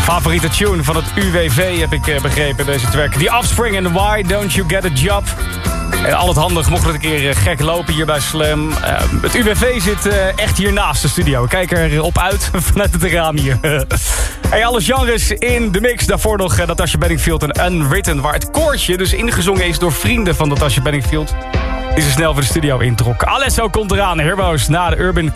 Favoriete tune van het UWV heb ik begrepen, deze track. The Offspring en Why Don't You Get A Job. En al het handig mocht het een keer gek lopen hier bij Slam. Het UWV zit echt hier naast de studio. We kijken erop uit vanuit het raam hier. Hey, alle genres in de mix. Daarvoor nog Natasha Bedingfield en Unwritten, waar het koortje dus ingezongen is door vrienden van Natasha Bedingfield, die ze snel voor de studio introk. Alesso komt eraan, Heroes, na de Urban